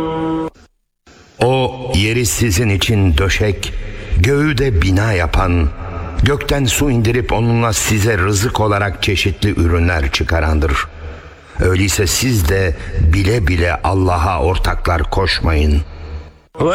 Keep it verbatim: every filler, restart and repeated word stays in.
O yeri sizin için döşek, göğü de bina yapan, gökten su indirip onunla size rızık olarak çeşitli ürünler çıkarandır. Öyleyse siz de bile bile Allah'a ortaklar koşmayın.